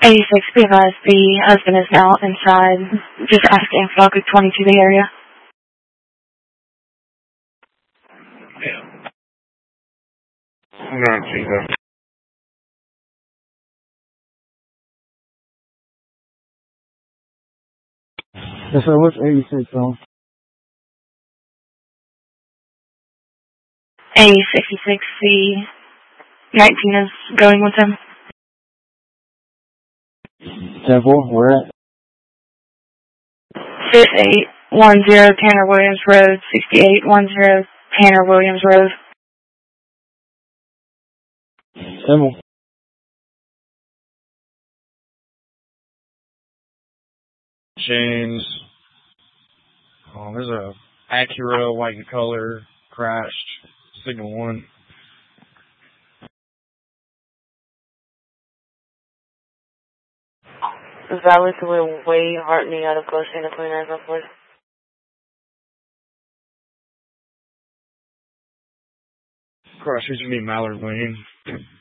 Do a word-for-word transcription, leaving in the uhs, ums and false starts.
eighty-six, be advised, the husband is now inside, just asking if y'all could twenty to the area. Yeah. I'm going to see that. Yes, sir. What's eighty-six on? A sixty-six, the nineteen is going with him. Temple, where at? six eight one zero Tanner Williams Road, sixty-eight one zero Tanner Williams Road. Temple. James. Oh, there's a Acura white in color crashed. Signal one. Valley to Way, Hartney, out of Goshen, twenty-nine oh four. Cross Street, you need Mallard Lane.